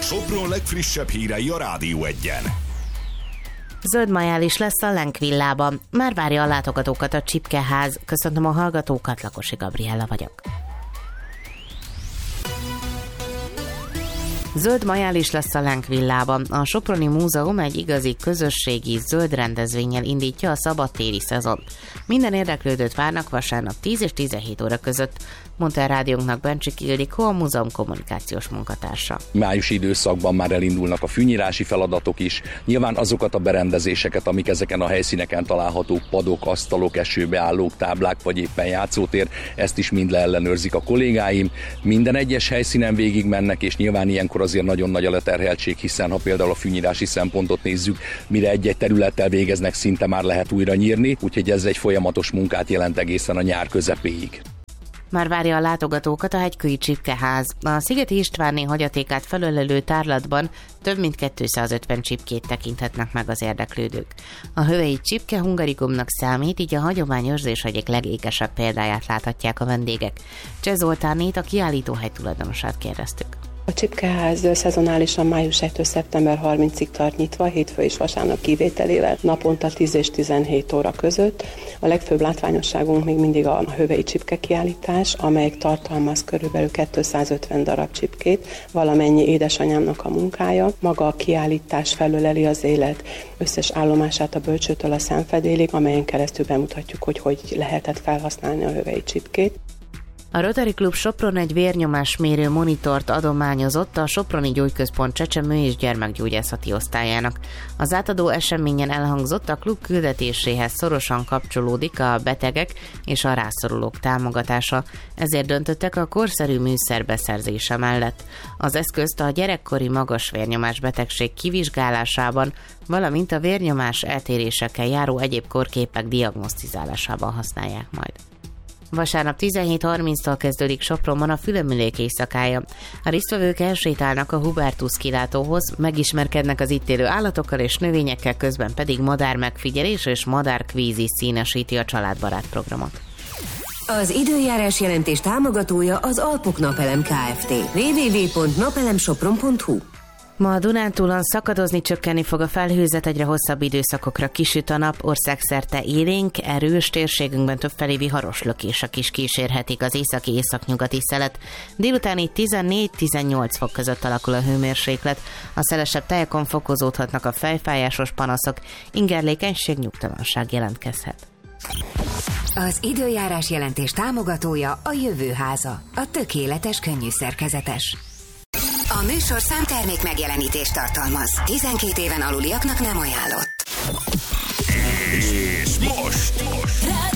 Sopron legfrissebb hírei a Rádió Egyen. Zöld majális lesz a Lenk villában. Már várja a látogatókat a Csipkeház. Köszöntöm a hallgatókat, Lakosi Gabriella vagyok. Zöld majális lesz a Lenk villában. A Soproni Múzeum egy igazi közösségi zöld rendezvénnyel indítja a szabadtéri szezont. Minden érdeklődőt várnak vasárnap 10 és 17 óra között, mondta a rádiónknak Bencsik Ildikó, a múzeum kommunikációs munkatársa. Májusi időszakban már elindulnak a fűnyírási feladatok is. Nyilván azokat a berendezéseket, amik ezeken a helyszíneken találhatók, padok, asztalok, esőbeállók, táblák vagy éppen játszótér, ezt is mind leellenőrzik a kollégáim. Minden egyes helyszínen végig mennek, és nyilván ilyenkor azért nagyon nagy a leterheltség, hiszen ha például a fűnyírási szempontot nézzük, mire egy-egy területtel végeznek, szinte már lehet újra nyírni, úgyhogy ez egy folyamatos munkát jelent egészen a nyár közepéig. Már várja a látogatókat a hegykői Csipkeház. A Szigeti Istvánné hagyatékát felölelő tárlatban több mint 250 csipkét tekinthetnek meg az érdeklődők. A hövei csipke hungarikumnak számít, így a hagyományőrzés egyik legékesebb példáját láthatják a vendégek. Cseh Zoltánét, a kiállítóhely tulajdonosát kérdeztük. A Csipkeház szezonálisan május 1-től szeptember 30-ig tart nyitva, hétfő és vasárnap kivételével naponta 10 és 17 óra között. A legfőbb látványosságunk még mindig a hövei csipke kiállítás, amelyik tartalmaz körülbelül 250 darab csipkét, valamennyi édesanyámnak a munkája. Maga a kiállítás felöleli az élet összes állomását a bölcsőtől a szemfedélig, amelyen keresztül bemutatjuk, hogy lehetett felhasználni a hövei csipkét. A Rotary Klub Sopron egy vérnyomásmérő monitort adományozott a Soproni Gyógyközpont csecsemő- és gyermekgyógyászati osztályának. Az átadó eseményen elhangzott, a klub küldetéséhez szorosan kapcsolódik a betegek és a rászorulók támogatása, ezért döntöttek a korszerű műszer beszerzése mellett. Az eszközt a gyerekkori magas vérnyomás betegség kivizsgálásában, valamint a vérnyomás eltérésekkel járó egyéb korképek diagnosztizálásában használják majd. Vasárnap 17:30-tól kezdődik Sopronban a Fülemülék éjszakája. A résztvevők elsétálnak a Hubertus kilátóhoz, megismerkednek az itt élő állatokkal és növényekkel, közben pedig madár megfigyelés és madárkvíz is színesíti a családbarát programot. Az időjárás jelentés támogatója az Alpok Napelem Kft. www.napelemsopron.hu. Ma a Dunántúlon szakadozni, csökkenni fog a felhőzet, egyre hosszabb időszakokra kisüt a nap, országszerte élénk, erős, térségünkben többfelé viharos lökések is kísérhetik az északi-északnyugati szelet. Délután itt 14-18 fok között alakul a hőmérséklet, a szelesebb tájakon fokozódhatnak a fejfájásos panaszok, ingerlékenység, nyugtalanság jelentkezhet. Az időjárás jelentés támogatója a Jövőháza, a tökéletes könnyű szerkezetes. A műsor számtermék megjelenítést tartalmaz. 12 éven aluliaknak nem ajánlott. És most